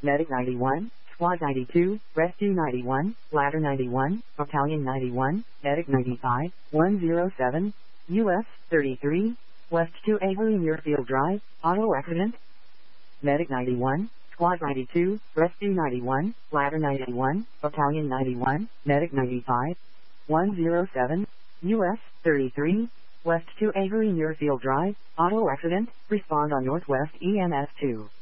Medic 91, Squad 92, Rescue 91, Ladder 91, Battalion 91, Medic 95, 107, US 33, West to Avery Muirfield Drive, auto accident. Medic 91, Squad 92, Rescue 91, Ladder 91, Battalion 91, Medic 95, 107, US 33, West to Avery Muirfield Drive, auto accident, respond on Northwest EMS 2.